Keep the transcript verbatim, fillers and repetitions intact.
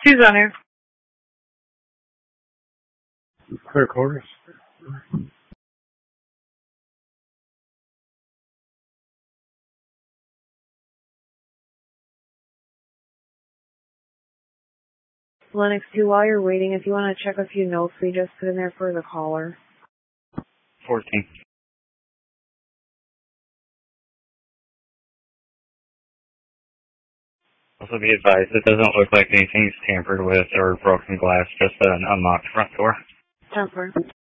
Two's on air. Clear quarters. Lennox two, while you're waiting, if you want to check a few notes we just put in there for the caller. fourteen. Also be advised, it doesn't look like anything's tampered with or broken glass, just an unlocked front door. ten four.